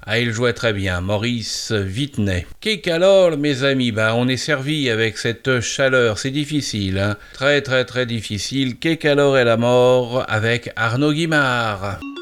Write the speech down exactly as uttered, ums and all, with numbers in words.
Ah, il jouait très bien, Maurice Vittenet. Qu'est alors, mes amis, ben, on est servi avec cette chaleur, c'est difficile, hein. Très très très difficile. Qu'est alors est la mort avec Arnaud Guimard.